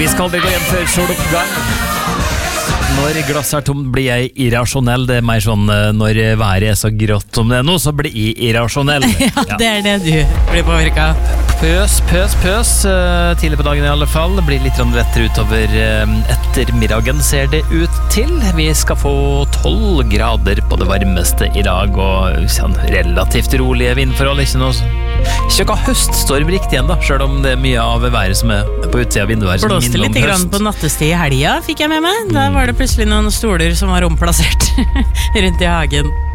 Vi skal aldri gå hjem før soloppgang. Når glasset er tomt blir jeg irrasjonell. Det er mer sånn når været er så grått som det er nå, så blir jeg irrasjonell. Ja, det er det du blir påvirket. Pøs, tidlig på dagen i alle fall. Det blir litt lettere utover ettermiddagen, ser det ut til. Vi skal få 12 grader på det varmeste i dag, og sånn relativt rolige vindforhold. Ikke noe høststorm riktig igjen da, selv om det er mye av været som er på utsida av vinduet. Blåste litt grann på nattestid i helga, fikk jeg med meg. Da var det plutselig noen stoler som var omplassert rundt i hagen.